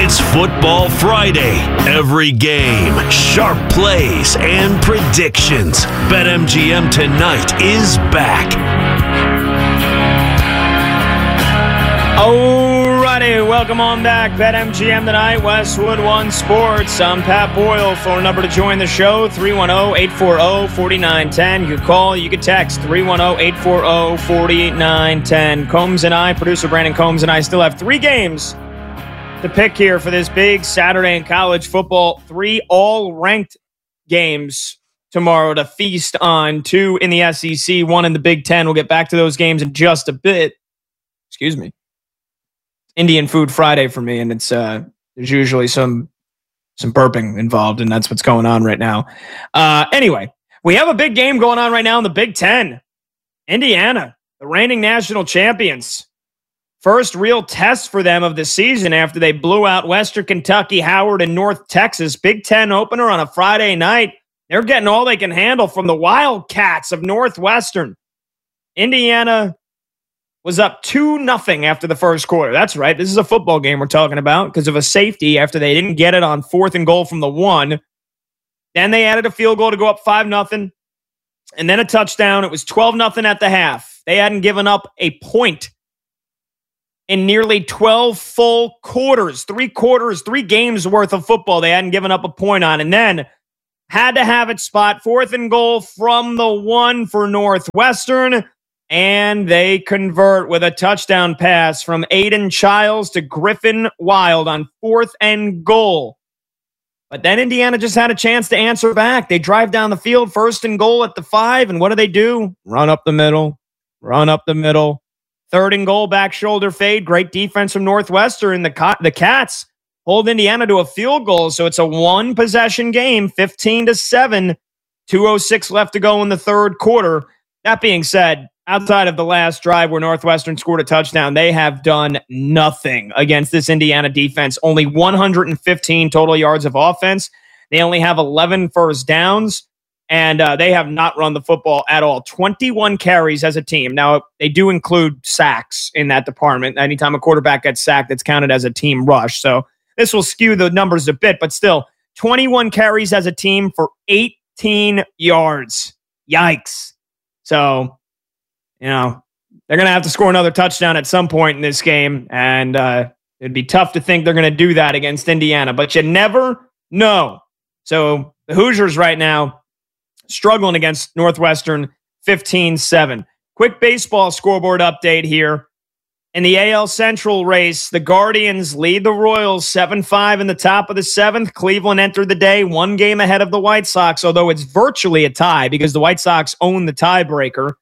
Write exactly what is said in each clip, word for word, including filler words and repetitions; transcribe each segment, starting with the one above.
It's Football Friday. Every game, sharp plays, and predictions. BetMGM Tonight is back. Alrighty, welcome on back. BetMGM Tonight, Westwood One Sports. I'm Pat Boyle. Phone number to join the show, three one zero, eight four zero, four nine one zero. You can call, you can text, three one zero, eight four zero, four nine one zero. Combs and I, producer Brandon Combs and I, still have three games to pick here for this big Saturday in college football. Three all-ranked games tomorrow to feast on. Two in the S E C, one in the Big Ten. We'll get back to those games in just a bit. Excuse me. Indian Food Friday for me, and it's uh, there's usually some some burping involved, and that's what's going on right now. Uh, anyway, we have a big game going on right now in the Big Ten. Indiana, the reigning national champions. First real test for them of the season after they blew out Western Kentucky, Howard, and North Texas. Big Ten opener on a Friday night. They're getting all they can handle from the Wildcats of Northwestern. Indiana was up two nothing after the first quarter. That's right. This is a football game we're talking about because of a safety after they didn't get it on fourth and goal from the one. Then they added a field goal to go up five nothing, and then a touchdown. It was twelve nothing at the half. They hadn't given up a point in nearly twelve full quarters, three quarters, three games worth of football they hadn't given up a point on. And then had to have it spot fourth and goal from the one for Northwestern. And they convert with a touchdown pass from Aiden Childs to Griffin Wild on fourth and goal. But then Indiana just had a chance to answer back. They drive down the field, first and goal at the five. And what do they do? Run up the middle, run up the middle. Third and goal, back shoulder fade. Great defense from Northwestern. The, the Cats hold Indiana to a field goal. So it's a one possession game, fifteen to seven. two oh six left to go in the third quarter. That being said, outside of the last drive where Northwestern scored a touchdown, they have done nothing against this Indiana defense. Only one hundred fifteen total yards of offense. They only have eleven first downs, and uh, they have not run the football at all. twenty-one carries as a team. Now, they do include sacks in that department. Anytime a quarterback gets sacked, that's counted as a team rush. So this will skew the numbers a bit, but still, twenty-one carries as a team for eighteen yards. Yikes. So, you know, they're going to have to score another touchdown at some point in this game, and uh, it'd be tough to think they're going to do that against Indiana, but you never know. So the Hoosiers right now struggling against Northwestern fifteen seven. Quick baseball scoreboard update here. In the A L Central race, the Guardians lead the Royals seven five in the top of the seventh. Cleveland entered the day one game ahead of the White Sox, although it's virtually a tie because the White Sox own the tiebreaker.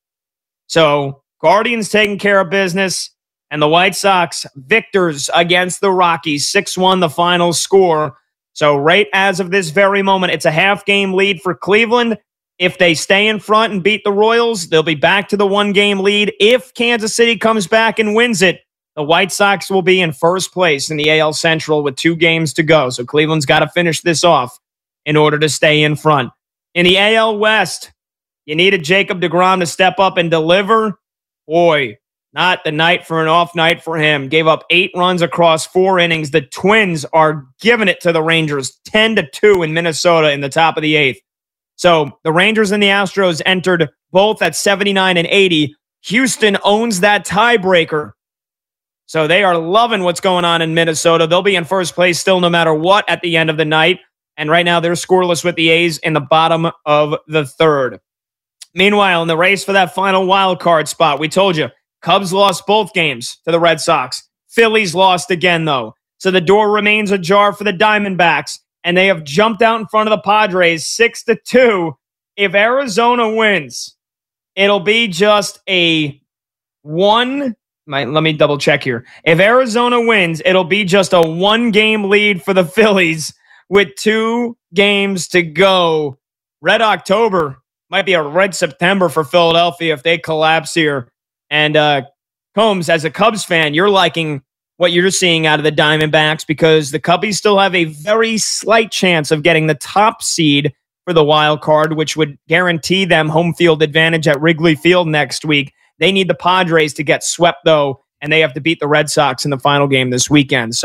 So Guardians taking care of business, and the White Sox victors against the Rockies. six one the final score. So right as of this very moment, it's a half-game lead for Cleveland. If they stay in front and beat the Royals, they'll be back to the one-game lead. If Kansas City comes back and wins it, the White Sox will be in first place in the A L Central with two games to go. So Cleveland's got to finish this off in order to stay in front. In the A L West, you needed Jacob deGrom to step up and deliver. Boy, not the night for an off night for him. Gave up eight runs across four innings. The Twins are giving it to the Rangers ten to two in Minnesota in the top of the eighth. So the Rangers and the Astros entered both at seventy-nine and eighty. Houston owns that tiebreaker. So they are loving what's going on in Minnesota. They'll be in first place still no matter what at the end of the night. And right now they're scoreless with the A's in the bottom of the third. Meanwhile, in the race for that final wild card spot, we told you, Cubs lost both games to the Red Sox. Phillies lost again, though. So the door remains ajar for the Diamondbacks. And they have jumped out in front of the Padres six to two. If Arizona wins, it'll be just a one. My, let me double check here. If Arizona wins, it'll be just a one-game lead for the Phillies with two games to go. Red October might be a red September for Philadelphia if they collapse here. And uh, Combs, as a Cubs fan, you're liking what you're seeing out of the Diamondbacks because the Cubbies still have a very slight chance of getting the top seed for the wild card, which would guarantee them home field advantage at Wrigley Field next week. They need the Padres to get swept, though, and they have to beat the Red Sox in the final game this weekend. So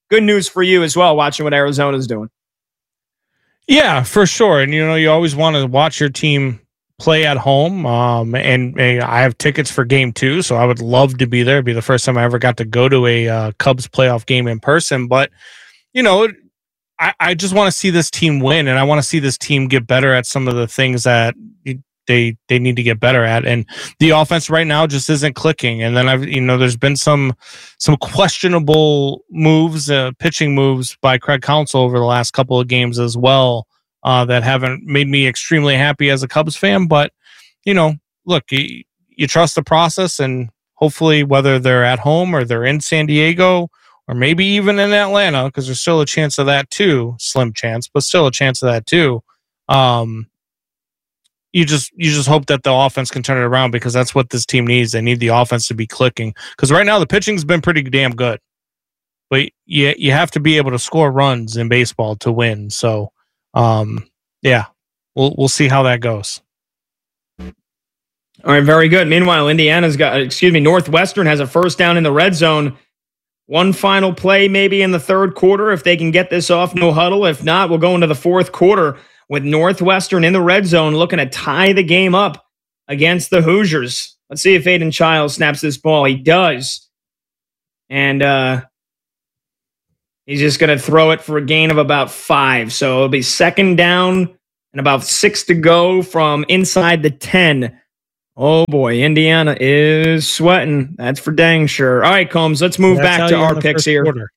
good news for you as well, watching what Arizona's doing. Yeah, for sure. And, you know, you always want to watch your team play at home. Um, and, and I have tickets for game two, so I would love to be there. It'd be the first time I ever got to go to a uh, Cubs playoff game in person. But, you know, I, I just want to see this team win, and I want to see this team get better at some of the things that they they need to get better at. And the offense right now just isn't clicking. And then I've you know there's been some some questionable moves, uh, pitching moves by Craig Counsell over the last couple of games as well, uh, that haven't made me extremely happy as a Cubs fan. But you know, look, you, you trust the process, and hopefully, whether they're at home or they're in San Diego or maybe even in Atlanta, because there's still a chance of that too, slim chance, but still a chance of that too. Um, You just you just hope that the offense can turn it around, because that's what this team needs. They need the offense to be clicking, because right now the pitching's been pretty damn good, but you you have to be able to score runs in baseball to win. So, um, yeah, we'll we'll see how that goes. All right, very good. Meanwhile, Indiana's got excuse me, Northwestern has a first down in the red zone. One final play maybe in the third quarter if they can get this off, no huddle. If not, we'll go into the fourth quarter with Northwestern in the red zone looking to tie the game up against the Hoosiers. Let's see if Aiden Childs snaps this ball. He does. And uh, he's just going to throw it for a gain of about five. So it'll be second down and about six to go from inside the ten. Oh, boy. Indiana is sweating. That's for dang sure. All right, Combs, let's move That's back to our picks here. Quarter.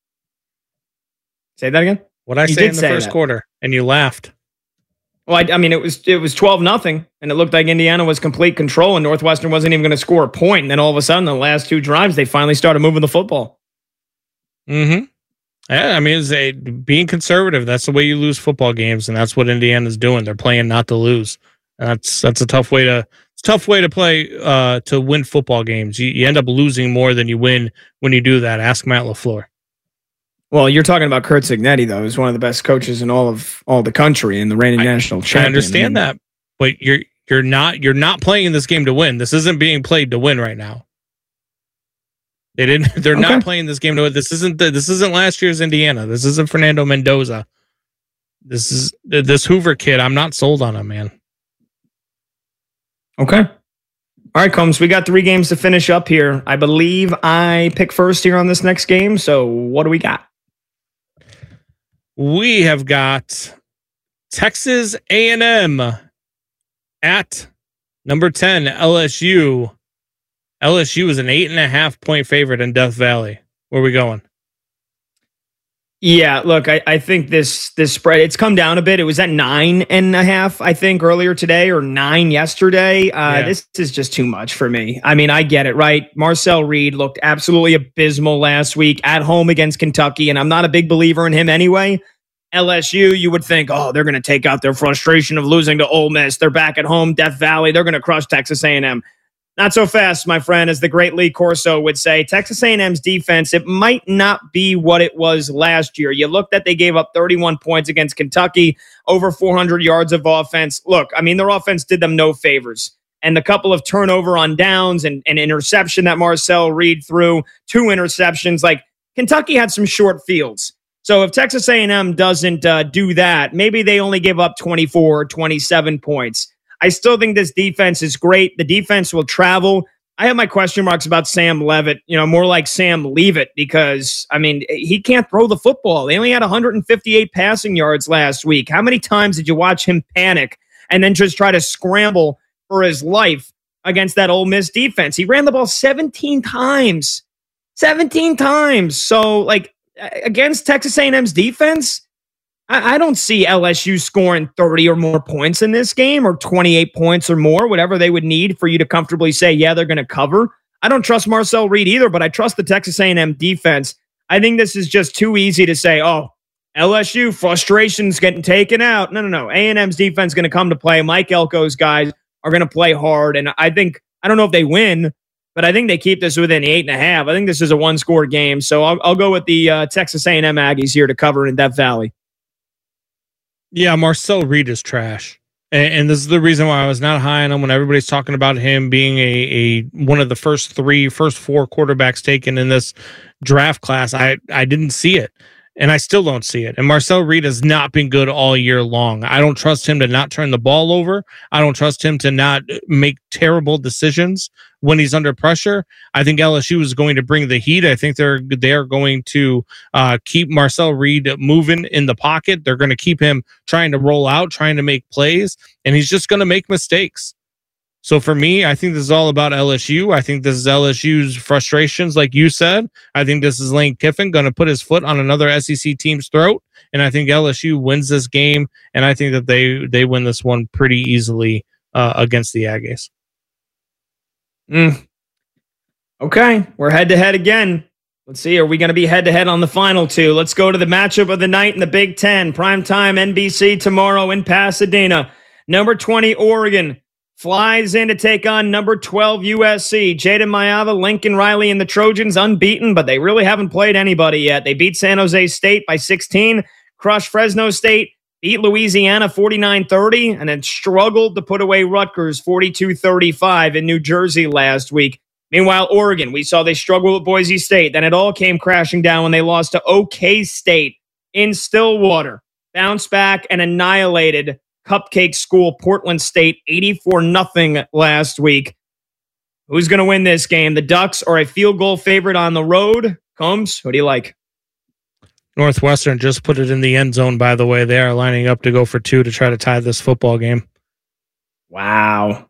Say that again? What I you say in the say first that. quarter, and you laughed. Well, I, I mean, it was it was twelve nothing, and it looked like Indiana was complete control, and Northwestern wasn't even going to score a point. And then all of a sudden, the last two drives, they finally started moving the football. Mm-hmm. Yeah, I mean, it's a, being conservative, that's the way you lose football games, and that's what Indiana's doing. They're playing not to lose. And that's that's a tough way to it's a tough way to play uh, to win football games. You, you end up losing more than you win when you do that. Ask Matt LaFleur. Well, you're talking about Curt Cignetti, though, who's one of the best coaches in all of all the country and the reigning I, national champion. I understand I mean, that, but you're you're not you're not playing this game to win. This isn't being played to win right now. They didn't. They're okay. not playing this game to win. This isn't the, this isn't last year's Indiana. This isn't Fernando Mendoza. This is this Hoover kid. I'm not sold on him, man. Okay. All right, Combs, we got three games to finish up here. I believe I pick first here on this next game. So what do we got? We have got Texas A and M at number ten, L S U. L S U is an eight and a half point favorite in Death Valley. Where are we going? Yeah, look, I, I think this this spread, it's come down a bit. It was at nine and a half, I think, earlier today, or nine yesterday. Uh, yeah. This is just too much for me. I mean, I get it, right? Marcel Reed looked absolutely abysmal last week at home against Kentucky, and I'm not a big believer in him anyway. L S U, you would think, oh, they're going to take out their frustration of losing to Ole Miss. They're back at home, Death Valley. They're going to crush Texas A and M. Not so fast, my friend, as the great Lee Corso would say. Texas A and M's defense, it might not be what it was last year. You looked at they gave up thirty-one points against Kentucky, over four hundred yards of offense. Look, I mean, their offense did them no favors. And the couple of turnover on downs and an interception that Marcel Reed threw, two interceptions, like Kentucky had some short fields. So if Texas A and M doesn't uh, do that, maybe they only give up twenty-four or twenty-seven points. I still think this defense is great. The defense will travel. I have my question marks about Sam Leavitt, you know, more like Sam Leavitt, because, I mean, he can't throw the football. They only had one hundred fifty-eight passing yards last week. How many times did you watch him panic and then just try to scramble for his life against that Ole Miss defense? He ran the ball seventeen times. seventeen times. So, like, against Texas A and M's defense, I don't see L S U scoring thirty or more points in this game, or twenty-eight points or more, whatever they would need for you to comfortably say, yeah, they're going to cover. I don't trust Marcel Reed either, but I trust the Texas A and M defense. I think this is just too easy to say, oh, L S U frustration's getting taken out. No, no, no. A and M's defense is going to come to play. Mike Elko's guys are going to play hard. And I think, I don't know if they win, but I think they keep this within eight and a half. I think this is a one-score game. So I'll, I'll go with the uh, Texas A and M Aggies here to cover in Death Valley. Yeah, Marcel Reed is trash. And, and this is the reason why I was not high on him when everybody's talking about him being a, a one of the first three, first four quarterbacks taken in this draft class, I, I didn't see it. And I still don't see it. And Marcel Reed has not been good all year long. I don't trust him to not turn the ball over. I don't trust him to not make terrible decisions when he's under pressure. I think L S U is going to bring the heat. I think they're they're going to uh, keep Marcel Reed moving in the pocket. They're going to keep him trying to roll out, trying to make plays, and he's just going to make mistakes. So for me, I think this is all about L S U. I think this is L S U's frustrations, like you said. I think this is Lane Kiffin going to put his foot on another S E C team's throat, and I think L S U wins this game, and I think that they they win this one pretty easily uh, against the Aggies. Mm. Okay, we're head-to-head again. Let's see, are we going to be head-to-head on the final two? Let's go to the matchup of the night in the Big Ten. Primetime N B C tomorrow in Pasadena. Number twenty, Oregon flies in to take on number twelve, U S C. Jaden Mayava, Lincoln Riley, and the Trojans unbeaten, but they really haven't played anybody yet. They beat San Jose State by sixteen, crushed Fresno State, beat Louisiana forty-nine thirty, and then struggled to put away Rutgers forty-two thirty-five in New Jersey last week. Meanwhile, Oregon, we saw they struggled with Boise State. Then it all came crashing down when they lost to OK State in Stillwater. Bounced back and annihilated Cupcake School, Portland State, eighty-four nothing last week. Who's going to win this game? The Ducks are a field goal favorite on the road. Combs, who do you like? Northwestern just put it in the end zone, by the way. They are lining up to go for two to try to tie this football game. Wow.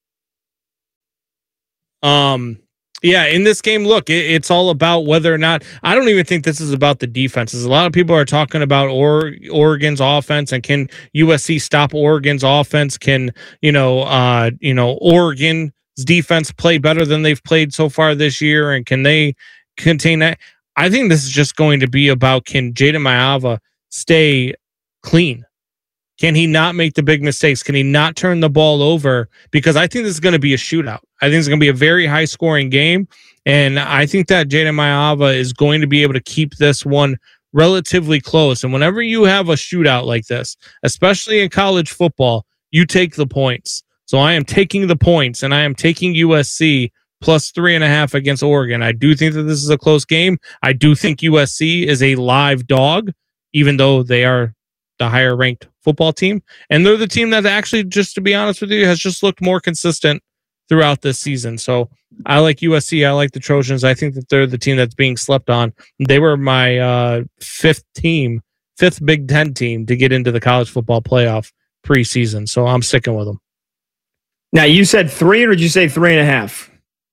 Um, yeah, in this game, look, it, it's all about whether or not, I don't even think this is about the defenses. A lot of people are talking about or, Oregon's offense and can U S C stop Oregon's offense? Can, you know, uh, you know, Oregon's defense play better than they've played so far this year? And can they contain that? I think this is just going to be about, can Jaden Mayava stay clean? Can he not make the big mistakes? Can he not turn the ball over? Because I think this is going to be a shootout. I think it's going to be a very high scoring game. And I think that Jaden Mayava is going to be able to keep this one relatively close. And whenever you have a shootout like this, especially in college football, you take the points. So I am taking the points, and I am taking U S C plus three and a half against Oregon. I do think that this is a close game. I do think U S C is a live dog, even though they are the higher ranked football team. And they're the team that actually, just to be honest with you, has just looked more consistent throughout this season. So I like U S C. I like the Trojans. I think that they're the team that's being slept on. They were my uh, fifth team, fifth Big Ten team to get into the college football playoff preseason. So I'm sticking with them. Now, you said three, or did you say three and a half?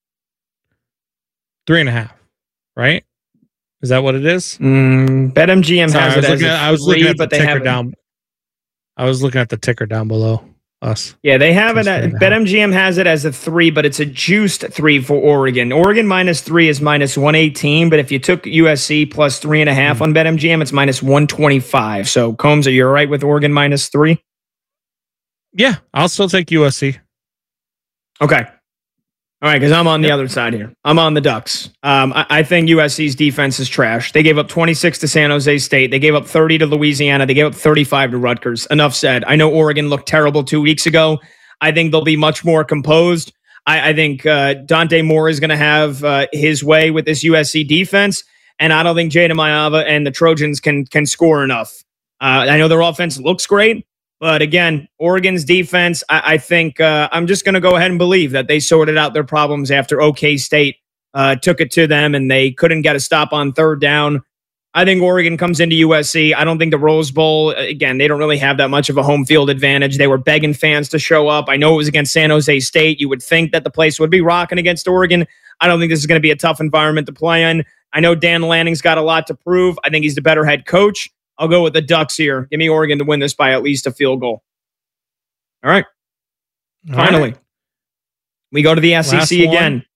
Three and a half, right? Is that what it is? Mm, BetMGM Sorry, has I was it looking as at, a I was three, looking at the but they ticker have down. I was looking at the ticker down below us. Yeah, they have it. At, BetMGM has it as a three, but it's a juiced three for Oregon. Oregon minus three is minus one eighteen, but if you took U S C plus three and a half mm. on BetMGM, it's minus one twenty-five. So, Combs, are you all right with Oregon minus three? Yeah, I'll still take U S C. Okay. All right, because I'm on the yep. other side here. I'm on the Ducks. Um, I, I think U S C's defense is trash. They gave up twenty-six to San Jose State. They gave up thirty to Louisiana. They gave up thirty-five to Rutgers. Enough said. I know Oregon looked terrible two weeks ago. I think they'll be much more composed. I, I think uh, Dante Moore is going to have uh, his way with this U S C defense, and I don't think Jaden Mayava and the Trojans can can score enough. Uh, I know their offense looks great. But again, Oregon's defense, I, I think uh, I'm just going to go ahead and believe that they sorted out their problems after OK State uh, took it to them and they couldn't get a stop on third down. I think Oregon comes into U S C. I don't think the Rose Bowl, again, they don't really have that much of a home field advantage. They were begging fans to show up. I know it was against San Jose State. You would think that the place would be rocking against Oregon. I don't think this is going to be a tough environment to play in. I know Dan Lanning's got a lot to prove. I think he's the better head coach. I'll go with the Ducks here. Give me Oregon to win this by at least a field goal. All right. All Finally, right. we go to the S E C last again. One.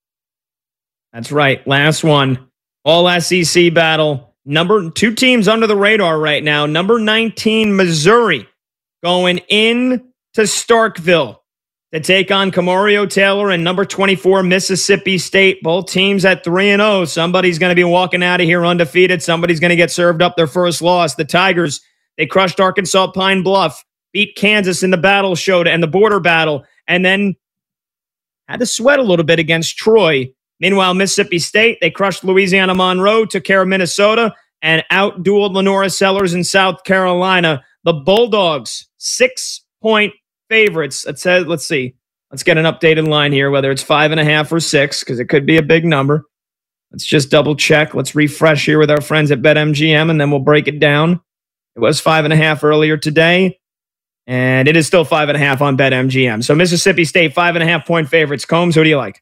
That's right. Last one. All S E C battle. Number two teams under the radar right now. Number nineteen, Missouri, going in to Starkville to take on Camario Taylor, and number twenty-four, Mississippi State. Both teams at three and oh. Somebody's going to be walking out of here undefeated. Somebody's going to get served up their first loss. The Tigers, they crushed Arkansas Pine Bluff, beat Kansas in the battle show and the border battle, and then had to sweat a little bit against Troy Meanwhile, Mississippi State, they crushed Louisiana Monroe, took care of Minnesota, and out-dueled Lenora Sellers in South Carolina. The Bulldogs, six-point favorites. Let's, uh, let's see. Let's get an updated line here, whether it's five and a half or six, because it could be a big number. Let's just double-check. Let's refresh here with our friends at BetMGM, and then we'll break it down. It was five and a half earlier today, and it is still five and a half on BetMGM. So Mississippi State, five and a half point favorites. Combs, who do you like?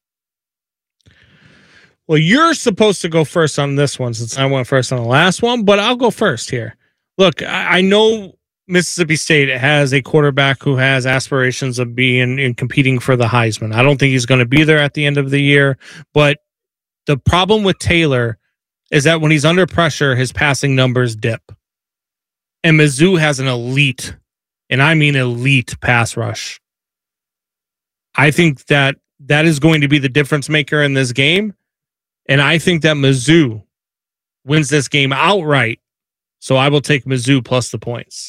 Well, you're supposed to go first on this one since I went first on the last one, but I'll go first here. Look, I, I know Mississippi State has a quarterback who has aspirations of being and competing for the Heisman. I don't think he's going to be there at the end of the year, but the problem with Taylor is that when he's under pressure, his passing numbers dip. And Mizzou has an elite, and I mean elite, pass rush. I think that that is going to be the difference maker in this game. And I think that Mizzou wins this game outright. So I will take Mizzou plus the points.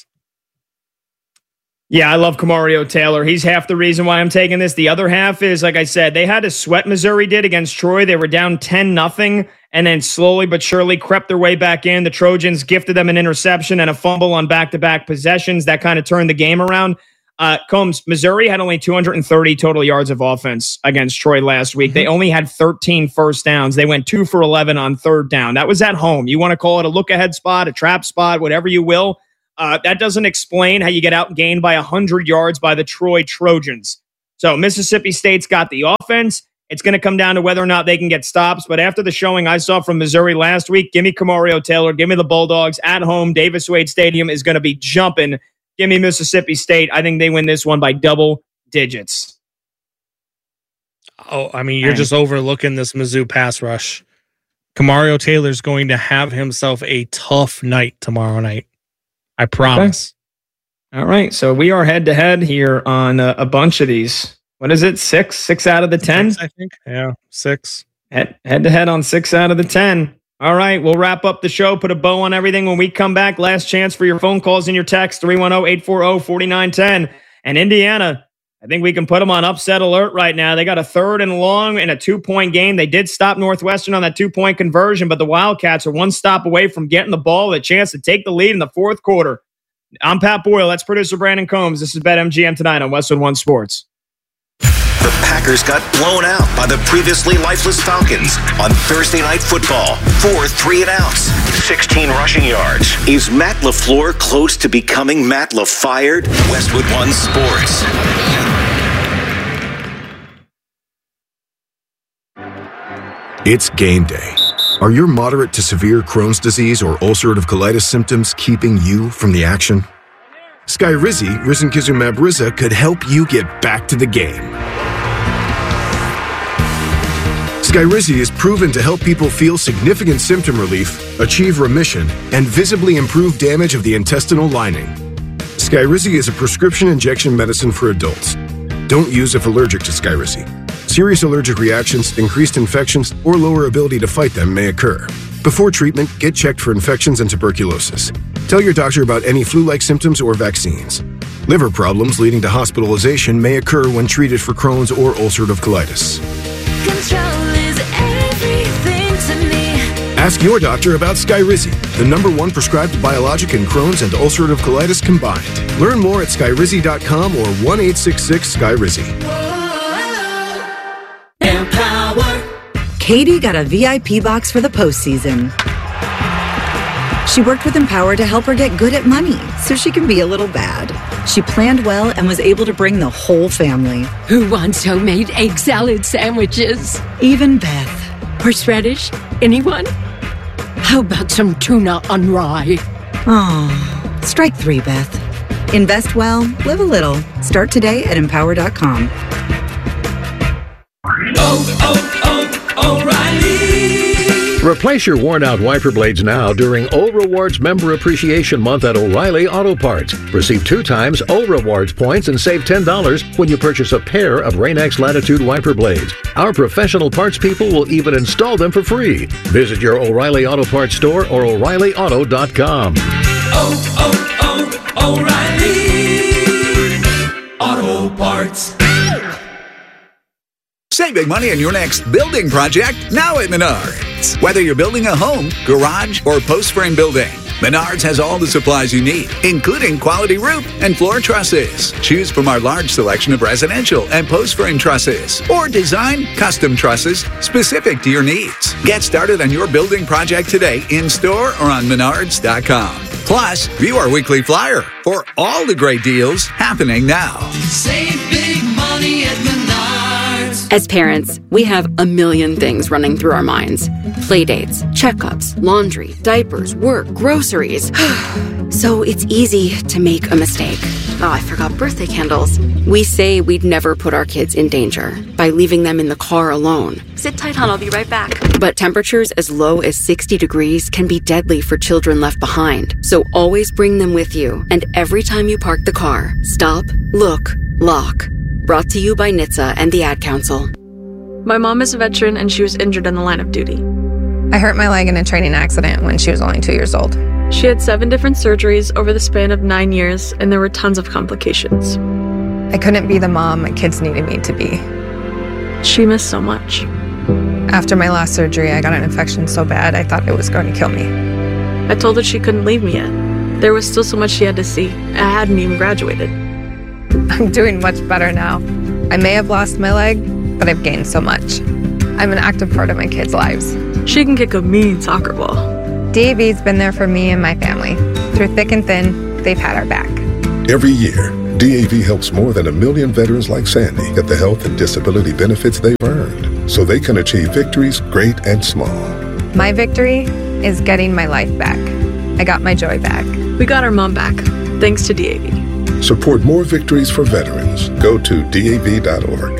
Yeah, I love Kamario Taylor. He's half the reason why I'm taking this. The other half is, like I said, they had to sweat Missouri did against Troy. They were down ten nothing and then slowly but surely crept their way back in. The Trojans gifted them an interception and a fumble on back-to-back possessions. That kind of turned the game around. Uh, Combs, Missouri had only two hundred thirty total yards of offense against Troy last week. They only had thirteen first downs. They went two for eleven on third down. That was at home. You want to call it a look-ahead spot, a trap spot, whatever you will. Uh, that doesn't explain how you get outgained by one hundred yards by the Troy Trojans. So Mississippi State's got the offense. It's going to come down to whether or not they can get stops. But after the showing I saw from Missouri last week, give me Kamario Taylor. Give me the Bulldogs at home. Davis Wade Stadium is going to be jumping. Give me Mississippi State. I think they win this one by double digits. Oh, I mean, you're just overlooking this Mizzou pass rush. Kamario Taylor's going to have himself a tough night tomorrow night. I promise. Okay. All right. So we are head to head here on a, a bunch of these. What is it? Six? Six out of the ten? Six, I think. Yeah, six. Head, head to head on six out of the ten. All right. We'll wrap up the show, put a bow on everything when we come back. Last chance for your phone calls and your text, three one zero, eight four zero, four nine one zero. And Indiana, I think we can put them on upset alert right now. They got a third and long in a two-point game. They did stop Northwestern on that two-point conversion, but the Wildcats are one stop away from getting the ball, a chance to take the lead in the fourth quarter. I'm Pat Boyle. That's producer Brandon Combs. This is BetMGM tonight on Westwood One Sports. The Packers got blown out by the previously lifeless Falcons on Thursday Night Football. Four three and outs, sixteen rushing yards. Is Matt LaFleur close to becoming Matt LaFired? Westwood One Sports. It's game day. Are your moderate to severe Crohn's disease or ulcerative colitis symptoms keeping you from the action? Skyrizi, risankizumab Riza, could help you get back to the game. Skyrizi is proven to help people feel significant symptom relief, achieve remission, and visibly improve damage of the intestinal lining. Skyrizi is a prescription injection medicine for adults. Don't use if allergic to Skyrizi. Serious allergic reactions, increased infections, or lower ability to fight them may occur. Before treatment, get checked for infections and tuberculosis. Tell your doctor about any flu-like symptoms or vaccines. Liver problems leading to hospitalization may occur when treated for Crohn's or ulcerative colitis. Control is everything to me. Ask your doctor about Skyrizi, the number one prescribed biologic in Crohn's and ulcerative colitis combined. Learn more at skyrizi dot com or one eight six six Skyrizi. Katie got a V I P box for the postseason. She worked with Empower to help her get good at money so she can be a little bad. She planned well and was able to bring the whole family. Who wants homemade egg salad sandwiches? Even Beth. Horseradish? Anyone? How about some tuna on rye? Oh, strike three, Beth. Invest well, live a little. Start today at empower dot com. Oh, oh, oh, O'Reilly! Replace your worn-out wiper blades now during O Rewards Member Appreciation Month at O'Reilly Auto Parts. Receive two times O Rewards points and save ten dollars when you purchase a pair of Rain-X Latitude wiper blades. Our professional parts people will even install them for free. Visit your O'Reilly Auto Parts store or O'Reilly Auto dot com. Oh, oh, oh, O'Reilly! Auto Parts. Save big money on your next building project now at Menards. Whether you're building a home, garage, or post-frame building, Menards has all the supplies you need, including quality roof and floor trusses. Choose from our large selection of residential and post-frame trusses, or design custom trusses specific to your needs. Get started on your building project today in-store or on menards dot com. Plus, view our weekly flyer for all the great deals happening now. Save big money at Menards. As parents, we have a million things running through our minds. Playdates, checkups, laundry, diapers, work, groceries. So it's easy to make a mistake. Oh, I forgot birthday candles. We say we'd never put our kids in danger by leaving them in the car alone. Sit tight, hon, I'll be right back. But temperatures as low as sixty degrees can be deadly for children left behind. So always bring them with you. And every time you park the car, stop, look, lock. Brought to you by N H T S A and the Ad Council. My mom is a veteran and she was injured in the line of duty. I hurt my leg in a training accident when she was only two years old. She had seven different surgeries over the span of nine years, and there were tons of complications. I couldn't be the mom my kids needed me to be. She missed so much. After my last surgery, I got an infection so bad I thought it was going to kill me. I told her she couldn't leave me yet. There was still so much she had to see. I hadn't even graduated. I'm doing much better now. I may have lost my leg, but I've gained so much. I'm an active part of my kids' lives. She can kick a mean soccer ball. D A V's been there for me and my family. Through thick and thin, they've had our back. Every year, D A V helps more than a million veterans like Sandy get the health and disability benefits they've earned, so they can achieve victories great and small. My victory is getting my life back. I got my joy back. We got our mom back, thanks to D A V. Support more victories for veterans. Go to D A V dot org.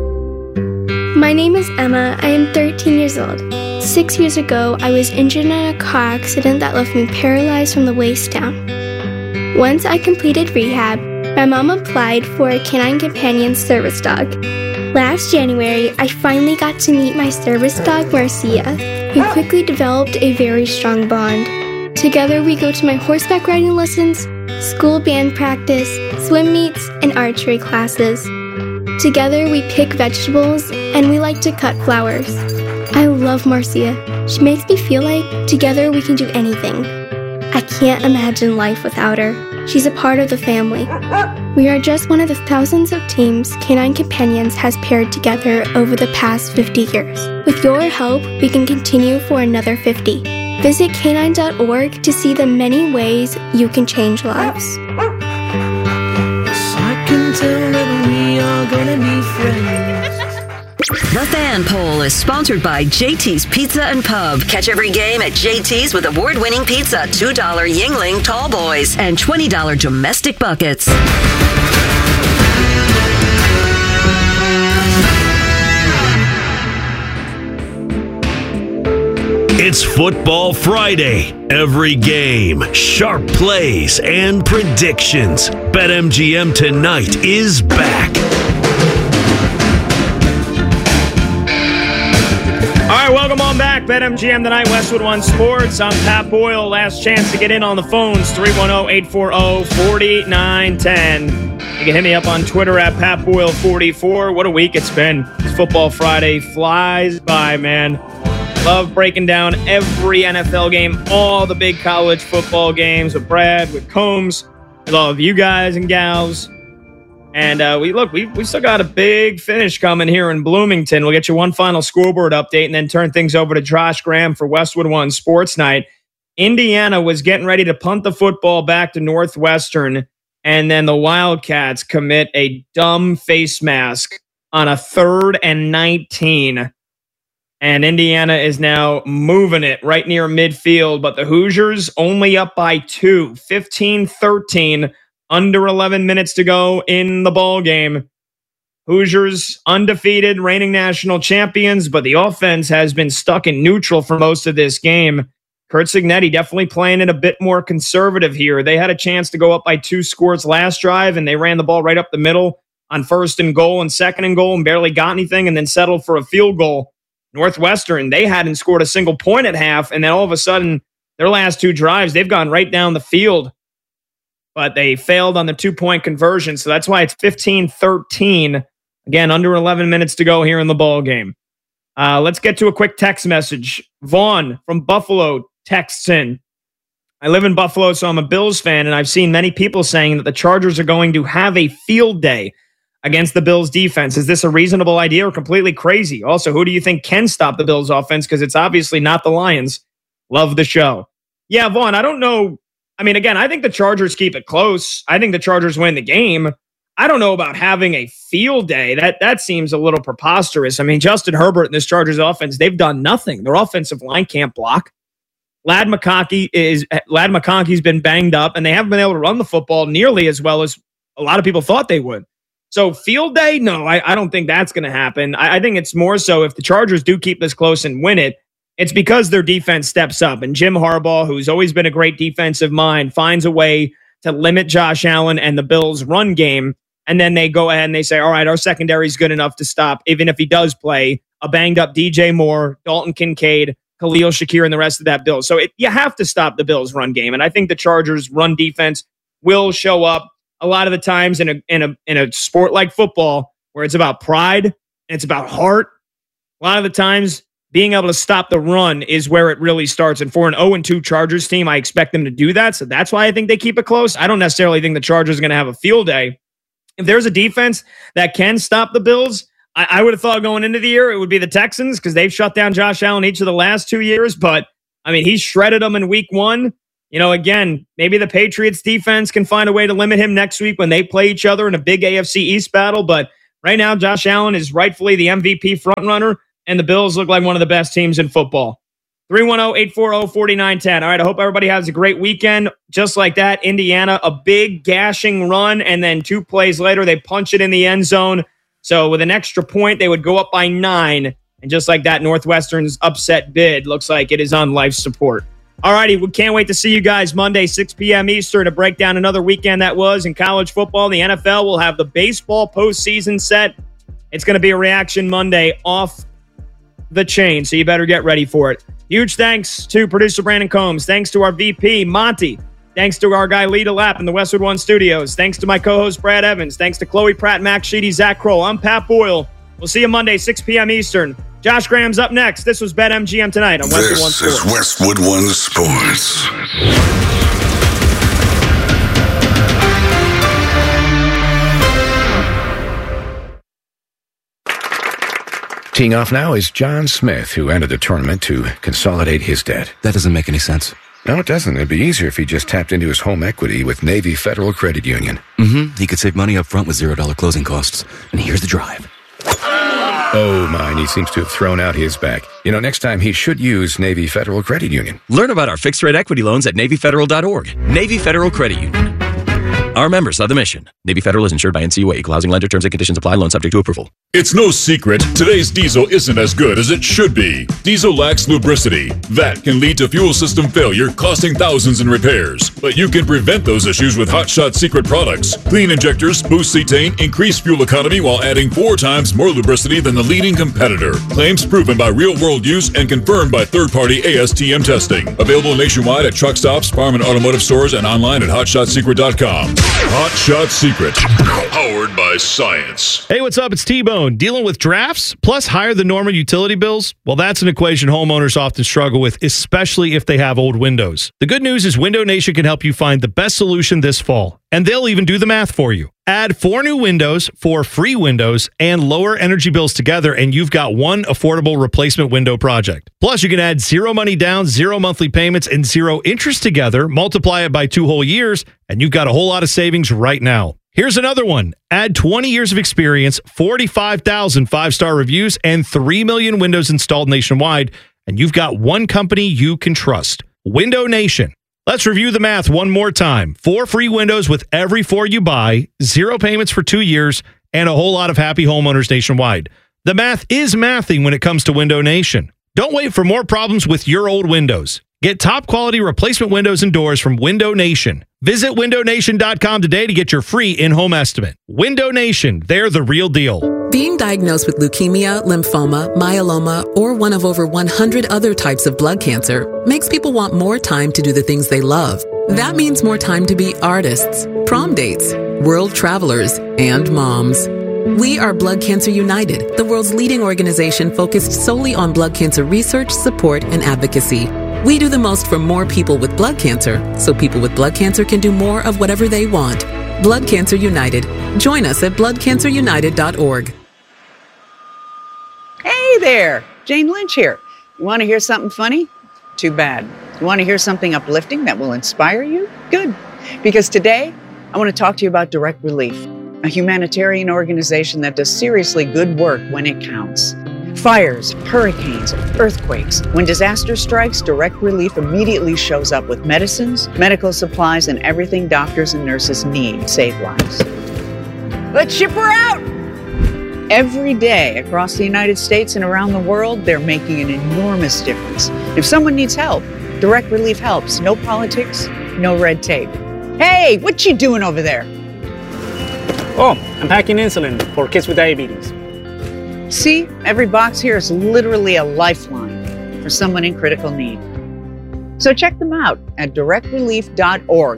My name is Emma. I am thirteen years old. Six years ago, I was injured in a car accident that left me paralyzed from the waist down. Once I completed rehab, my mom applied for a Canine Companion service dog. Last January, I finally got to meet my service dog, Marcia. We quickly developed a very strong bond. Together, we go to my horseback riding lessons, school band practice, swim meets, and archery classes. Together, we pick vegetables, and we like to cut flowers. I love Marcia. She makes me feel like together we can do anything. I can't imagine life without her. She's a part of the family. We are just one of the thousands of teams Canine Companions has paired together over the past fifty years. With your help, we can continue for another fifty. Visit canine dot org to see the many ways you can change lives. I can tell that we are gonna be friends. The Fan Poll is sponsored by J T's Pizza and Pub. Catch every game at J T's with award-winning pizza, two dollar Yingling Tall Boys, and twenty dollar domestic buckets. It's Football Friday. Every game, sharp plays, and predictions. BetMGM Tonight is back. All right, welcome on back. BetMGM Tonight, Westwood One Sports. I'm Pat Boyle. Last chance to get in on the phones, three one zero, eight four zero, four nine one zero. You can hit me up on Twitter at Pat Boyle forty-four. What a week it's been. It's Football Friday flies by, man. Love breaking down every N F L game, all the big college football games with Brad, with Combs, with all of you guys and gals. And uh, we look, we we still got a big finish coming here in Bloomington. We'll get you one final scoreboard update and then turn things over to Josh Graham for Westwood One Sports Night. Indiana was getting ready to punt the football back to Northwestern, and then the Wildcats commit a dumb face mask on a third and nineteen. And Indiana is now moving it right near midfield, but the Hoosiers only up by two, fifteen thirteen, under eleven minutes to go in the ball game. Hoosiers undefeated, reigning national champions, but the offense has been stuck in neutral for most of this game. Curt Cignetti definitely playing it a bit more conservative here. They had a chance to go up by two scores last drive, and they ran the ball right up the middle on first and goal and second and goal and barely got anything and then settled for a field goal. Northwestern, they hadn't scored a single point at half, and then all of a sudden, their last two drives, they've gone right down the field. But they failed on the two-point conversion, so that's why it's fifteen thirteen Again, under eleven minutes to go here in the ball game. Uh, let's get to a quick text message. Vaughn from Buffalo texts in. I live in Buffalo, so I'm a Bills fan, and I've seen many people saying that the Chargers are going to have a field day against the Bills defense. Is this a reasonable idea or completely crazy? Also, who do you think can stop the Bills offense? Because it's obviously not the Lions. Love the show. Yeah, Vaughn, I don't know. I mean, again, I think the Chargers keep it close. I think the Chargers win the game. I don't know about having a field day. That that seems a little preposterous. I mean, Justin Herbert and this Chargers offense, they've done nothing. Their offensive line can't block. Ladd McConkey is Ladd McConkey's been banged up, and they haven't been able to run the football nearly as well as a lot of people thought they would. So field day, no, I, I don't think that's going to happen. I, I think it's more so if the Chargers do keep this close and win it, it's because their defense steps up. And Jim Harbaugh, who's always been a great defensive mind, finds a way to limit Josh Allen and the Bills' run game. And then they go ahead and they say, all right, our secondary is good enough to stop, even if he does play a banged-up D J Moore, Dalton Kincaid, Khalil Shakir, and the rest of that Bills. So it, you have to stop the Bills' run game. And I think the Chargers' run defense will show up a lot of the times in a in a in a sport like football, where it's about pride and it's about heart. A lot of the times, being able to stop the run is where it really starts. And for an oh and two Chargers team, I expect them to do that. So that's why I think they keep it close. I don't necessarily think the Chargers are going to have a field day. If there's a defense that can stop the Bills, I, I would have thought going into the year it would be the Texans, because they've shut down Josh Allen each of the last two years. But, I mean, he shredded them in week one. You know, again, maybe the Patriots defense can find a way to limit him next week when they play each other in a big A F C East battle. But right now, Josh Allen is rightfully the M V P frontrunner, and the Bills look like one of the best teams in football. three one zero, eight four zero, four nine one zero. All right, I hope everybody has a great weekend. Just like that, Indiana, a big gashing run, and then two plays later, they punch it in the end zone. So with an extra point, they would go up by nine. And just like that, Northwestern's upset bid looks like it is on life support. All righty, we can't wait to see you guys Monday, six p.m. Eastern, to break down another weekend that was in college football. The N F L will have the baseball postseason set. It's going to be a reaction Monday off the chain, so you better get ready for it. Huge thanks to producer Brandon Combs. Thanks to our V P, Monty. Thanks to our guy, Lee DeLapp in the Westwood One Studios. Thanks to my co-host, Brad Evans. Thanks to Chloe Pratt, Max Sheedy, Zach Kroll. I'm Pat Boyle. We'll see you Monday, six p.m. Eastern. Josh Graham's up next. This was BetMGM Tonight on Westwood One Sports. This is Westwood One Sports. Teeing off now is John Smith, who entered the tournament to consolidate his debt. That doesn't make any sense. No, it doesn't. It'd be easier if he just tapped into his home equity with Navy Federal Credit Union. Mm-hmm. He could save money up front with zero dollar closing costs. And here's the drive. Oh, mine. He seems to have thrown out his back. You know, next time he should use Navy Federal Credit Union. Learn about our fixed-rate equity loans at Navy Federal dot org. Navy Federal Credit Union. Our members of the mission. Navy Federal is insured by N C U A. Equal housing lender. Terms and conditions apply. Loan subject to approval. It's no secret, today's diesel isn't as good as it should be. Diesel lacks lubricity. That can lead to fuel system failure, costing thousands in repairs. But you can prevent those issues with Hot Shot Secret products. Clean injectors, boost cetane, increase fuel economy while adding four times more lubricity than the leading competitor. Claims proven by real-world use and confirmed by third-party A S T M testing. Available nationwide at truck stops, farm and automotive stores, and online at hot shot secret dot com. Hot Shot Secret, powered by science. Hey, what's up? It's T-Bone. Dealing with drafts plus higher than normal utility bills? Well, that's an equation homeowners often struggle with, especially if they have old windows. The good news is Window Nation can help you find the best solution this fall, and they'll even do the math for you. Add four new windows, four free windows, and lower energy bills together, and you've got one affordable replacement window project. Plus, you can add zero money down, zero monthly payments, and zero interest together, multiply it by two whole years, and you've got a whole lot of savings right now. Here's another one. Add twenty years of experience, forty-five thousand five-star reviews, and three million windows installed nationwide, and you've got one company you can trust. Window Nation. Let's review the math one more time. Four free windows with every four you buy, zero payments for two years, and a whole lot of happy homeowners nationwide. The math is mathing when it comes to Window Nation. Don't wait for more problems with your old windows. Get top quality replacement windows and doors from Window Nation. Visit window nation dot com today to get your free in-home estimate. Window Nation, they're the real deal. Being diagnosed with leukemia, lymphoma, myeloma, or one of over one hundred other types of blood cancer makes people want more time to do the things they love. That means more time to be artists, prom dates, world travelers, and moms. We are Blood Cancer United, the world's leading organization focused solely on blood cancer research, support, and advocacy. We do the most for more people with blood cancer, so people with blood cancer can do more of whatever they want. Blood Cancer United. Join us at blood cancer united dot org. Hey there, Jane Lynch here. You want to hear something funny? Too bad. You want to hear something uplifting that will inspire you? Good. Because today, I want to talk to you about Direct Relief, a humanitarian organization that does seriously good work when it counts. Fires, hurricanes, earthquakes. When disaster strikes, Direct Relief immediately shows up with medicines, medical supplies, and everything doctors and nurses need to save lives. Let's ship her out! Every day across the United States and around the world, they're making an enormous difference. If someone needs help, Direct Relief helps. No politics, no red tape. Hey, what you doing over there? Oh, I'm packing insulin for kids with diabetes. See, every box here is literally a lifeline for someone in critical need. So check them out at direct relief dot org.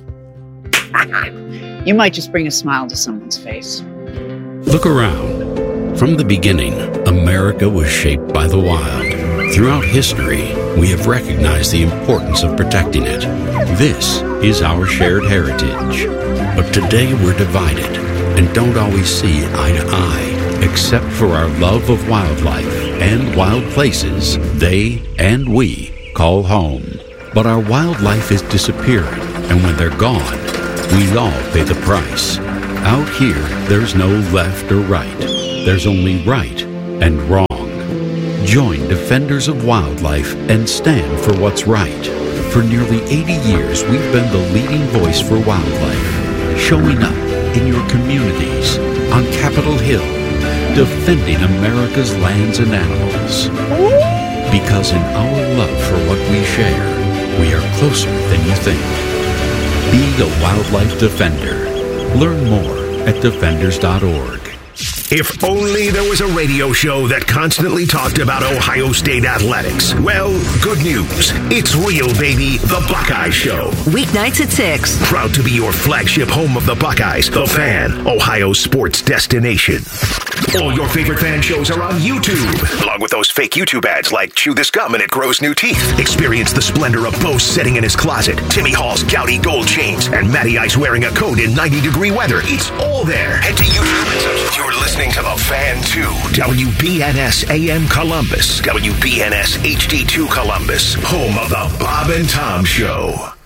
You might just bring a smile to someone's face. Look around. From the beginning, America was shaped by the wild. Throughout history, we have recognized the importance of protecting it. This is our shared heritage. But today we're divided and don't always see eye to eye, except for our love of wildlife and wild places they and we call home. But our wildlife is disappearing, and when they're gone, we all pay the price. Out here, there's no left or right. There's only right and wrong. Join Defenders of Wildlife and stand for what's right. For nearly eighty years, we've been the leading voice for wildlife, showing up in your communities, on Capitol Hill, defending America's lands and animals. Because in our love for what we share, we are closer than you think. Be a wildlife defender. Learn more at defenders dot org. If only there was a radio show that constantly talked about Ohio State athletics. Well, good news. It's real, baby. The Buckeye Show. Weeknights at six. Proud to be your flagship home of the Buckeyes, The Fan, Ohio's sports destination. All your favorite fan shows are on YouTube, along with those fake YouTube ads like Chew This Gum and It Grows New Teeth. Experience the splendor of Bo sitting in his closet, Timmy Hall's gouty gold chains, and Matty Ice wearing a coat in ninety degree weather. It's all there. Head to YouTube and search. You're listening to The Fan two, W B N S A M Columbus, W B N S H D two Columbus, home of the Bob and Tom Show.